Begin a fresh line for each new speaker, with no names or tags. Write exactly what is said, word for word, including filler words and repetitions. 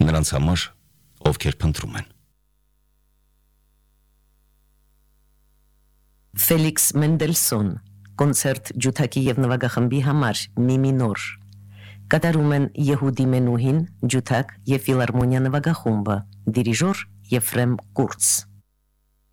նրանց համար, ովքեր փնտրում են։
Ֆելիքս Մենդելսոն, կոնցերտ ջութակի և նվագախմբի համար մի մինոր։ Կատարում են Եհուդի Մենուհին, ջութակ և ֆիլարմոնիա նվագախումբը, դիրիժոր Եֆրեմ Կուրց։